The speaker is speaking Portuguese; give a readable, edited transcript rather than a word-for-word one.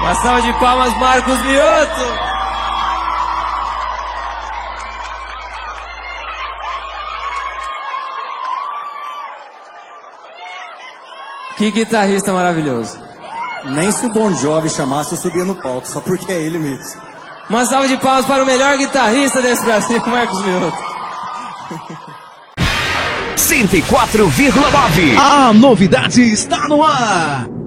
Uma salva de palmas, Marcos Mioto. Que guitarrista maravilhoso. Nem se o Bon Jovi chamasse, eu subia no palco, só porque é ele mesmo. Uma salva de palmas para o melhor guitarrista desse Brasil, Marcos Mioto. 104,9. A novidade está no ar.